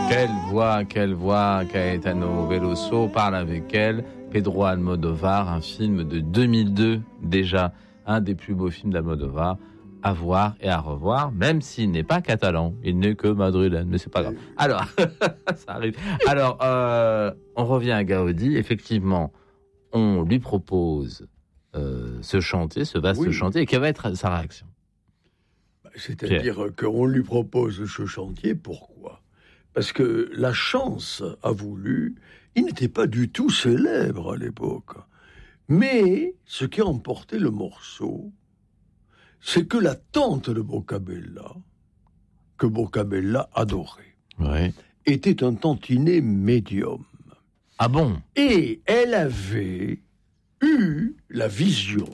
Quelle voix, Caetano Veloso parle avec elle. Pedro Almodovar, un film de 2002 déjà, un des plus beaux films d'Almodovar, à voir et à revoir, même s'il n'est pas catalan, il n'est que madrilène, mais c'est pas grave. Alors, ça arrive. Alors, on revient à Gaudi. Effectivement, on lui propose ce chantier, ce vaste chantier, et quelle va être sa réaction? C'est-à-dire qu'on lui propose ce chantier, pourquoi? Parce que la chance a voulu, il n'était pas du tout célèbre à l'époque, mais ce qui a emporté le morceau, c'est que la tante de Boccabella, que Boccabella adorait, était un tantinet médium. Ah bon? Et elle avait eu la vision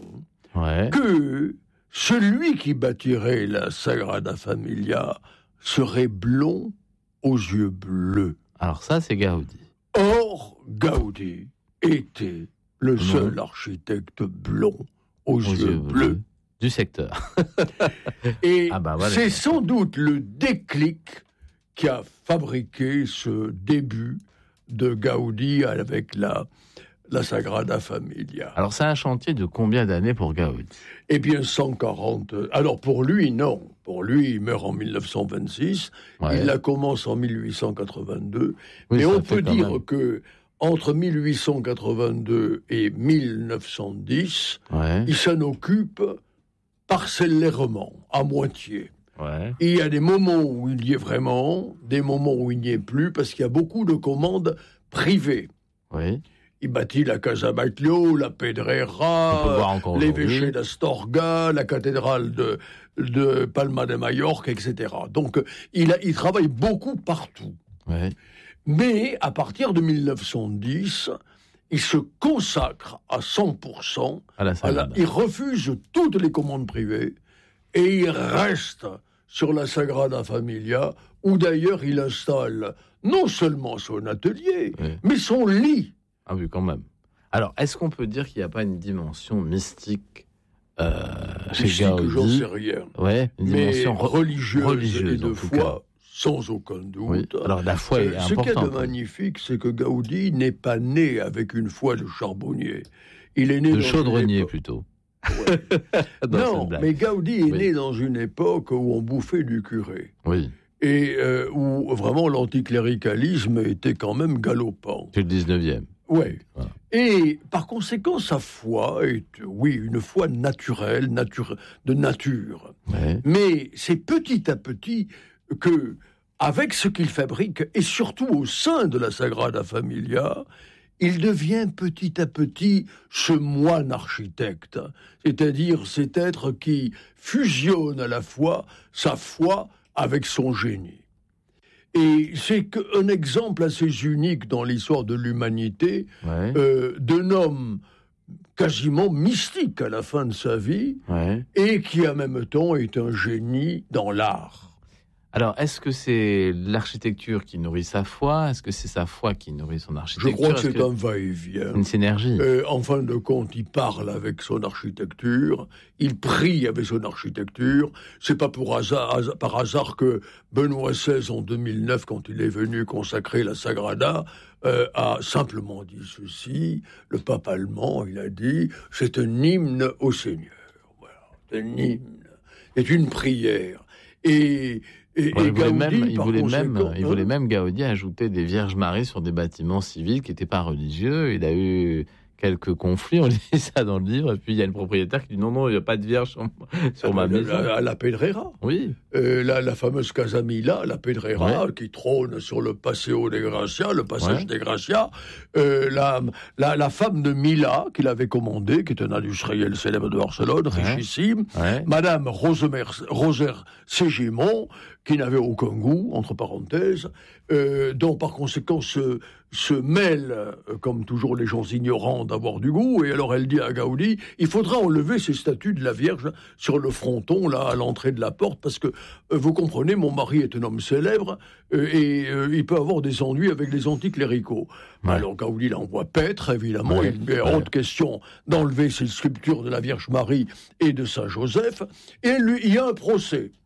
que celui qui bâtirait la Sagrada Familia serait blond aux yeux bleus. Alors ça, c'est Gaudi. Or, Gaudi était le seul architecte blond aux yeux bleus du secteur. Et c'est sans doute le déclic qui a fabriqué ce début de Gaudi avec la Sagrada Familia. Alors c'est un chantier de combien d'années pour Gaudi? Eh bien 140. Alors pour lui, non. Pour lui, il meurt en 1926. Il la commence en 1882. Mais on peut dire que entre 1882 et 1910, il s'en occupe parcellairement, à moitié. Et il y a des moments où il y est vraiment, des moments où il n'y est plus, parce qu'il y a beaucoup de commandes privées. Il bâtit la Casa Batlló, la Pedrera, l'évêché d'Astorga, la cathédrale de Palma de Majorque, etc. Donc, il travaille beaucoup partout. Mais, à partir de 1910, il se consacre à 100%. Il refuse toutes les commandes privées et il reste sur la Sagrada Familia, où d'ailleurs il installe non seulement son atelier, mais son lit. Ah oui, quand même. Alors, est-ce qu'on peut dire qu'il n'y a pas une dimension mystique chez Gaudi? J'en sais rien. Une dimension mais religieuse et de foi, sans aucun doute. Alors, la foi est importante. Ce qu'il y a de magnifique, c'est que Gaudi n'est pas né avec une foi de charbonnier. Il est né de chaudronnier, plutôt. Non, mais Gaudi est né dans une époque où on bouffait du curé. Et où vraiment l'anticléricalisme était quand même galopant. C'est le 19e. Et par conséquent, sa foi est, une foi naturelle, de nature. Mais c'est petit à petit que, avec ce qu'il fabrique, et surtout au sein de la Sagrada Familia, il devient petit à petit ce moine architecte, c'est-à-dire cet être qui fusionne à la fois sa foi avec son génie. Et c'est un exemple assez unique dans l'histoire de l'humanité d'un homme quasiment mystique à la fin de sa vie et qui en même temps est un génie dans l'art. Alors, est-ce que c'est l'architecture qui nourrit sa foi? Est-ce que c'est sa foi qui nourrit son architecture? Je crois que c'est un va-et-vient. Une synergie. En fin de compte, il parle avec son architecture, il prie avec son architecture. C'est pas par hasard que Benoît XVI, en 2009, quand il est venu consacrer la Sagrada, a simplement dit ceci. Le pape allemand, il a dit, c'est un hymne au Seigneur. Voilà, un hymne. C'est une prière. Et il voulait même Gaudi ajouter des Vierges Marie sur des bâtiments civils qui n'étaient pas religieux. Il a eu quelques conflits, on lit ça dans le livre, et puis il y a le propriétaire qui dit non, il n'y a pas de Vierge sur ma maison. La Pedrera. La fameuse Casa Mila, la Pedrera, qui trône sur le Paseo de Gracia, le passage des Gracia. La femme de Mila, qu'il avait commandée, qui est un industriel célèbre de Barcelone, richissime. Madame Roser Ségimon, qui n'avait aucun goût, entre parenthèses, dont par conséquent se mêle, comme toujours les gens ignorants, d'avoir du goût, et alors elle dit à Gaudi, il faudra enlever ces statues de la Vierge sur le fronton, là, à l'entrée de la porte, parce que, vous comprenez, mon mari est un homme célèbre, et il peut avoir des ennuis avec les anticléricaux. Alors Gaudi l'envoie paître, évidemment, il est hors de question d'enlever ces sculptures de la Vierge Marie et de Saint Joseph, et il y a un procès.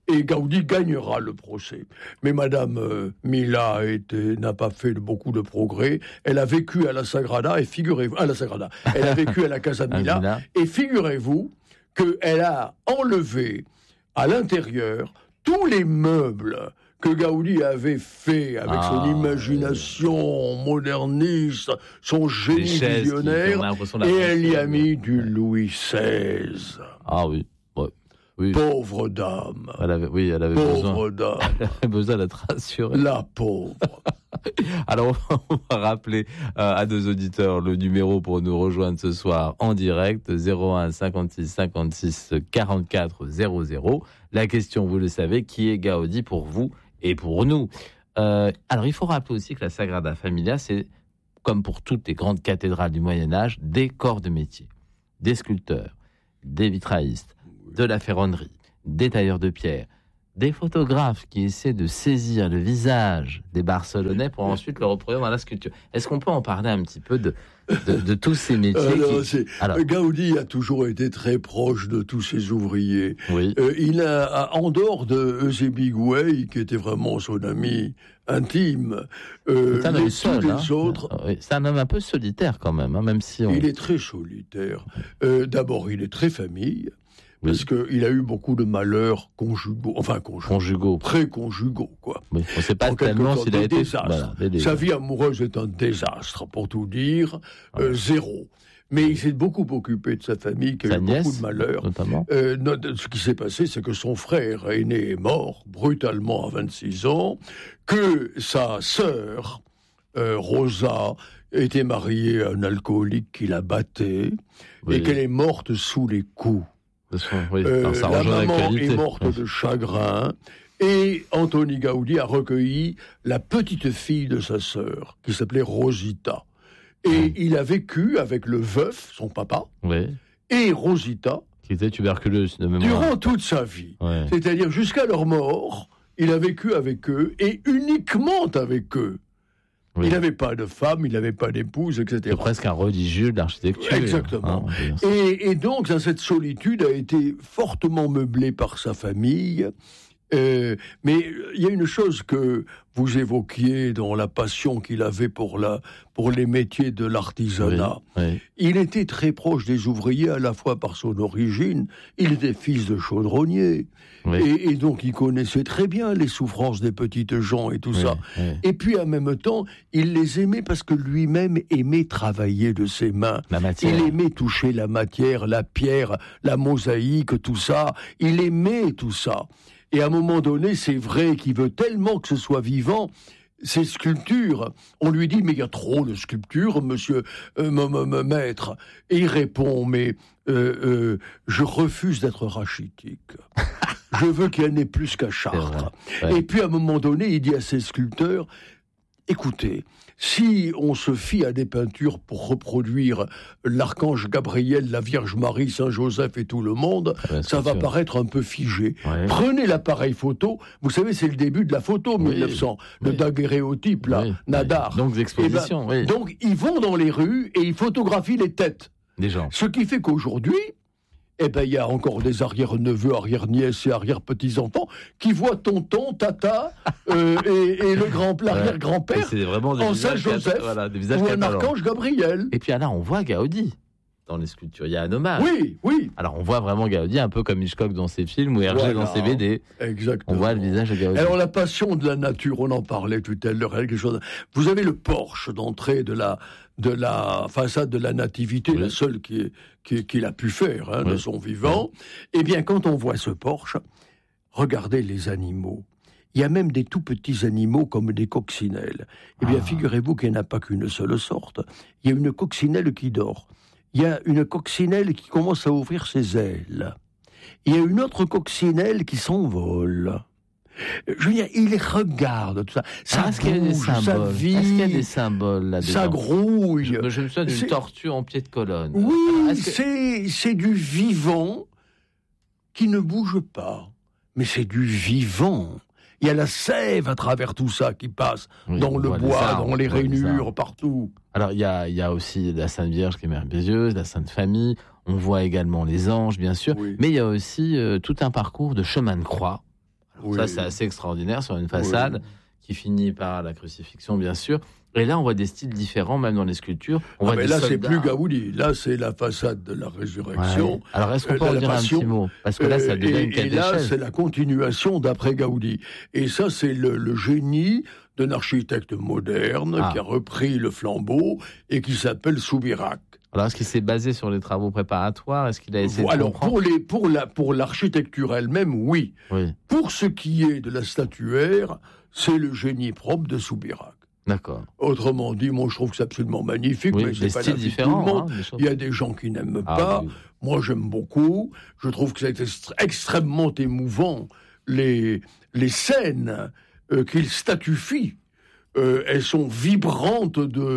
et Gaudi gagnera le procès. Mais Madame Mila n'a pas fait beaucoup de progrès. Elle a vécu à la Sagrada, et figurez-vous, elle a vécu à la Casa Mila, et figurez-vous qu'elle a enlevé à l'intérieur tous les meubles que Gaudi avait fait avec son imagination moderniste, son génie visionnaire, et elle y a mis du Louis XVI. Ah oui. Oui. Pauvre dame. Elle avait pauvre dame. Elle avait besoin d'être rassurée. La pauvre. Alors, on va rappeler à nos auditeurs le numéro pour nous rejoindre ce soir en direct, 01 56 56 44 00. La question, vous le savez, qui est Gaudi pour vous et pour nous? Alors, il faut rappeler aussi que la Sagrada Familia, c'est, comme pour toutes les grandes cathédrales du Moyen-Âge, des corps de métier, des sculpteurs, des vitraillistes, de la ferronnerie, des tailleurs de pierre, des photographes qui essaient de saisir le visage des Barcelonais pour ensuite le reproduire dans la sculpture. Est-ce qu'on peut en parler un petit peu de tous ces métiers Gaudi a toujours été très proche de tous ses ouvriers. Oui. Il a, en dehors de Eusébie Gouey, qui était vraiment son ami intime, c'est un homme seul, les autres... C'est un homme un peu solitaire quand même, même si on... Il est très solitaire. D'abord, il est très famille. Parce qu'il a eu beaucoup de malheurs conjugaux, pré-conjugaux, quoi. Oui, on ne sait pas tellement s'il a été... Désastres. Sa vie amoureuse est un désastre, pour tout dire, zéro. Mais il s'est beaucoup occupé de sa famille, qui a eu beaucoup de malheurs. Notamment. Ce qui s'est passé, c'est que son frère aîné est mort brutalement à 26 ans, que sa sœur, Rosa, était mariée à un alcoolique qui la battait, et qu'elle est morte sous les coups. La maman est morte de chagrin, et Antoni Gaudi a recueilli la petite fille de sa sœur, qui s'appelait Rosita. Et il a vécu avec le veuf, son papa, et Rosita, qui était tuberculeuse de mémoire, durant toute sa vie. C'est-à-dire jusqu'à leur mort, il a vécu avec eux, et uniquement avec eux. Oui. Il n'avait pas de femme, il n'avait pas d'épouse, etc. C'est presque un religieux de l'architecture. Exactement. Et donc, cette solitude a été fortement meublée par sa famille. Mais il y a une chose que vous évoquiez dans la passion qu'il avait pour les métiers de l'artisanat. Il était très proche des ouvriers, à la fois par son origine. Il était fils de chaudronnier. Et donc, il connaissait très bien les souffrances des petites gens et tout ça. Et puis, en même temps, il les aimait parce que lui-même aimait travailler de ses mains. Il aimait toucher la matière, la pierre, la mosaïque, tout ça. Il aimait tout ça. Et à un moment donné, c'est vrai qu'il veut tellement que ce soit vivant. Ces sculptures, on lui dit, mais il y a trop de sculptures, monsieur maître. Et il répond, mais je refuse d'être rachitique. Je veux qu'il y en ait plus qu'à Chartres. Et puis à un moment donné, il dit à ses sculpteurs, écoutez, si on se fie à des peintures pour reproduire l'archange Gabriel, la Vierge Marie, Saint Joseph et tout le monde, ça va paraître un peu figé. Prenez l'appareil photo, vous savez, c'est le début de la photo, 1900, le daguerréotype, là, Nadar. Donc, l'exposition, Donc, ils vont dans les rues et ils photographient les têtes. Des gens. Ce qui fait qu'aujourd'hui, il y a encore des arrière-neveux, arrière-nièces et arrière-petits-enfants qui voient tonton, tata et l'arrière-grand-père en Saint-Joseph ou un archange Gabriel. Et puis là, on voit Gaudi dans les sculptures. Il y a un hommage. Oui. Alors, on voit vraiment Gaudi, un peu comme Hitchcock dans ses films ou Hergé dans ses BD. Exactement. On voit le visage de Gaudi. Alors, la passion de la nature, on en parlait tout à l'heure. Quelque chose. Vous avez le porche d'entrée de la façade de la Nativité, la seule qu'il a pu faire de son vivant. Eh bien, quand on voit ce porche, regardez les animaux. Il y a même des tout petits animaux comme des coccinelles. Eh bien, figurez-vous qu'il n'y en a pas qu'une seule sorte. Il y a une coccinelle qui dort. Il y a une coccinelle qui commence à ouvrir ses ailes. Il y a une autre coccinelle qui s'envole. Je veux dire, il regarde tout ça. Ça bouge, ça vit. Est-ce qu'il y a des symboles là-dedans? Ça grouille. Je me souviens d'une tortue en pied de colonne. Oui, c'est du vivant qui ne bouge pas. Mais c'est du vivant. Il y a la sève à travers tout ça qui passe dans le bois, dans les rainures, partout. Alors, il y a aussi la Sainte Vierge qui est merveilleuse, la Sainte Famille. On voit également les anges, bien sûr. Mais il y a aussi tout un parcours de chemin de croix Oui. Ça, c'est assez extraordinaire sur une façade qui finit par la crucifixion, bien sûr. Et là, on voit des styles différents, même dans les sculptures. On voit mais des là, soldats. c'est plus Gaudi. Là, c'est la façade de la résurrection. Ouais. Alors, est-ce qu'on peut en dire un petit mot? Parce que là, ça devient une quête Et là, d'échelle. c'est la continuation d'après Gaudi. Et ça, c'est le génie d'un architecte moderne qui a repris le flambeau et qui s'appelle Soubirac. Alors, est-ce qu'il s'est basé sur les travaux préparatoires? Est-ce qu'il a essayé de comprendre? Pour l'architecture elle-même, oui. Pour ce qui est de la statuaire, c'est le génie propre de Soubirac. D'accord. Autrement dit, moi je trouve que c'est absolument magnifique, mais c'est pas l'avis de tout le monde. Il y a des gens qui n'aiment pas. Oui. Moi j'aime beaucoup. Je trouve que c'est extrêmement émouvant les scènes qu'il statufie. Elles sont vibrantes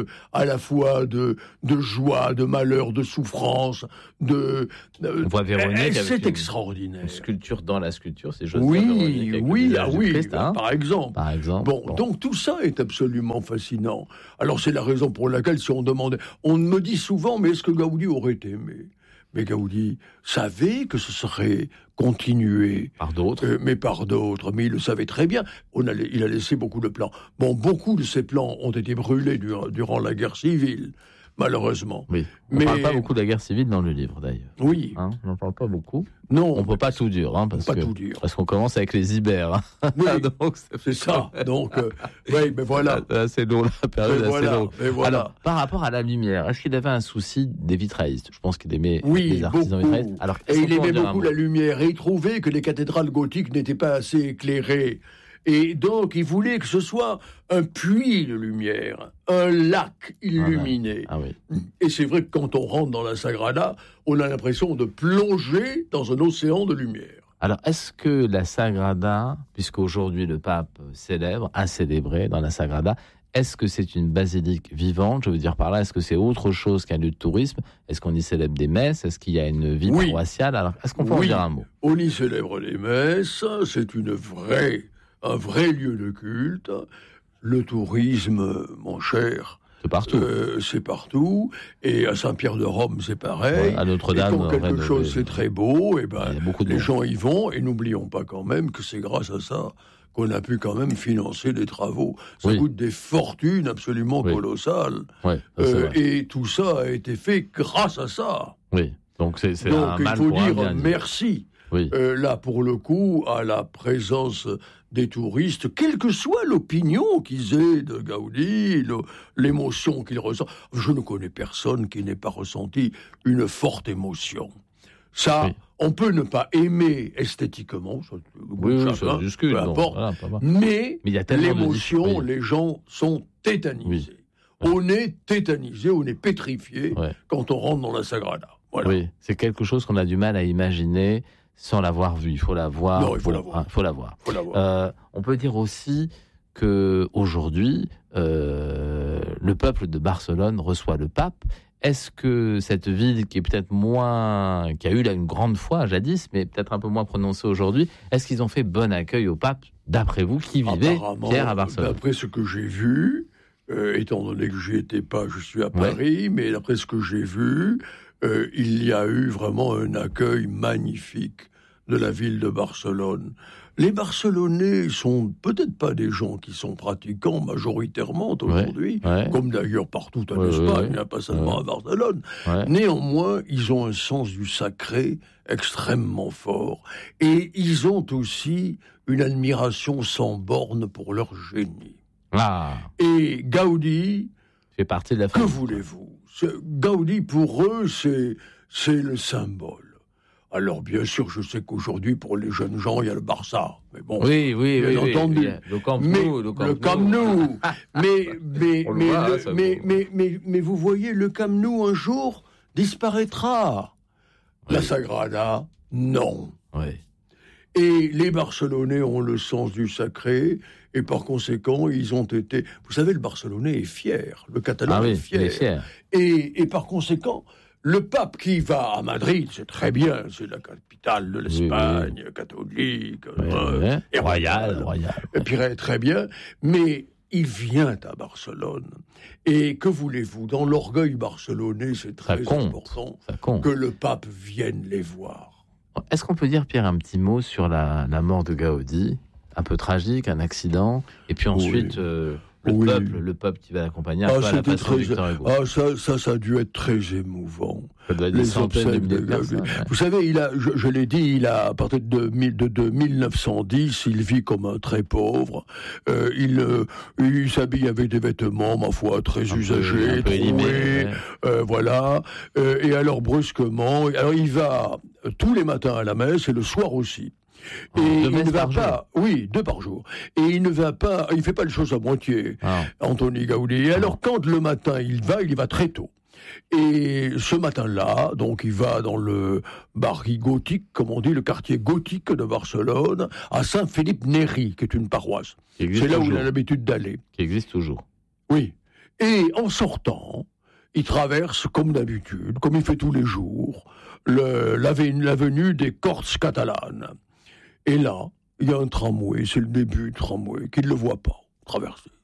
à la fois de joie, de malheur, de souffrance, on voit Véronique c'est extraordinaire. Une sculpture dans la sculpture, c'est Joseph Véronique, par exemple. Bon, donc tout ça est absolument fascinant. Alors c'est la raison pour laquelle, si on demandait, on me dit souvent, mais est-ce que Gaudi aurait aimé? Mais Gaudi savait que ce serait continué. Par d'autres. Mais il le savait très bien. Il a laissé beaucoup de plans. Bon, beaucoup de ces plans ont été brûlés durant la guerre civile, malheureusement. Oui. On ne parle pas beaucoup de la guerre civile dans le livre, d'ailleurs. Oui. On n'en parle pas beaucoup. Non. On ne peut pas tout dire. Parce qu'on commence avec les Ibères. Oui, donc, c'est ça. Donc, oui, mais voilà. C'est long, la période assez longue. Voilà. Alors, par rapport à la lumière, est-ce qu'il avait un souci des vitraillistes? Je pense qu'il aimait les artisans vitraillistes. Alors, et il aimait beaucoup la lumière. Et il trouvait que les cathédrales gothiques n'étaient pas assez éclairées. Et donc, il voulait que ce soit un puits de lumière, un lac illuminé. Et c'est vrai que quand on rentre dans la Sagrada, on a l'impression de plonger dans un océan de lumière. Alors, est-ce que la Sagrada, puisqu'aujourd'hui le pape a célébré dans la Sagrada, est-ce que c'est une basilique vivante? Je veux dire par là, est-ce que c'est autre chose qu'un lieu de tourisme? Est-ce qu'on y célèbre des messes? Est-ce qu'il y a une vie paroissiale? Alors, est-ce qu'on peut en dire un mot? On y célèbre les messes, c'est un vrai lieu de culte. Le tourisme, mon cher, c'est partout. C'est partout. Et à Saint-Pierre-de-Rome, c'est pareil. À Notre-Dame, et quand quelque chose c'est très beau, et les gens y vont. Et n'oublions pas quand même que c'est grâce à ça qu'on a pu quand même financer des travaux. Ça coûte des fortunes absolument colossales. Et tout ça a été fait grâce à ça. Oui. Donc c'est un mal pour un bien. Donc il faut dire merci. Oui. Là, pour le coup, à la présence des touristes, quelle que soit l'opinion qu'ils aient de Gaudi, l'émotion qu'ils ressentent. Je ne connais personne qui n'ait pas ressenti une forte émotion. Ça, on peut ne pas aimer esthétiquement, ça discute, peu importe, mais il y a l'émotion, les gens sont tétanisés. On est tétanisé, on est pétrifié quand on rentre dans la Sagrada. Voilà. Oui, c'est quelque chose qu'on a du mal à imaginer sans l'avoir vu. Il faut la voir. Non, il faut la voir. On peut dire aussi qu'aujourd'hui, le peuple de Barcelone reçoit le pape. Est-ce que cette ville qui est peut-être qui a eu une grande foi jadis, mais peut-être un peu moins prononcée aujourd'hui, est-ce qu'ils ont fait bon accueil au pape, d'après vous, qui vivait, Pierre, à Barcelone? D'après ce que j'ai vu, étant donné que j'y étais pas, je suis à Paris, mais d'après ce que j'ai vu, il y a eu vraiment un accueil magnifique de la ville de Barcelone. Les Barcelonais sont peut-être pas des gens qui sont pratiquants majoritairement aujourd'hui, comme d'ailleurs partout en Espagne, pas seulement à Barcelone. Néanmoins, ils ont un sens du sacré extrêmement fort. Et ils ont aussi une admiration sans borne pour leur génie. Et Gaudi, fait partie de la famille. Que voulez-vous? Gaudi, pour eux, c'est le symbole. Alors, bien sûr, je sais qu'aujourd'hui, pour les jeunes gens, il y a le Barça. Mais bon, bien entendu. Le Camp Nou. Mais vous voyez, le Camp Nou, un jour, disparaîtra. La Sagrada, non. Et les Barcelonais ont le sens du sacré, et par conséquent, ils ont été... Vous savez, le Barcelonais est fier, le Catalan est fier. Il est fier. Et par conséquent, le pape qui va à Madrid, c'est très bien, c'est la capitale de l'Espagne, catholique, et royale. Et puis très bien, mais il vient à Barcelone. Et que voulez-vous? Dans l'orgueil barcelonais, c'est très important que le pape vienne les voir. Est-ce qu'on peut dire, Pierre, un petit mot sur la mort de Gaudi? un peu tragique, un accident, et puis ensuite le peuple qui va l'accompagner, un peu à la façon de Victor Hugo. Ça a dû être très émouvant. Ça doit être des centaines de milliers de personnes. Ouais. Vous savez, je l'ai dit, à partir de 1910, il vit comme un très pauvre. Il s'habille avec des vêtements, ma foi, très usagés, troués, voilà. Et alors brusquement, il va tous les matins à la messe et le soir aussi. Et il ne va pas, 2 par jour. Et il ne va pas, il fait pas les choses à moitié, Antoni Gaudi. Et alors, quand le matin il y va très tôt. Et ce matin-là, donc, il va dans le barri gothique, comme on dit, le quartier gothique de Barcelone, à Saint-Philippe Néri, qui est une paroisse. C'est là où il a l'habitude d'aller. Qui existe toujours. Oui. Et en sortant, il traverse, comme d'habitude, comme il fait tous les jours, l'avenue des Corts catalanes. Et là, il y a un tramway, c'est le début du tramway, qu'il ne le voit pas traverser.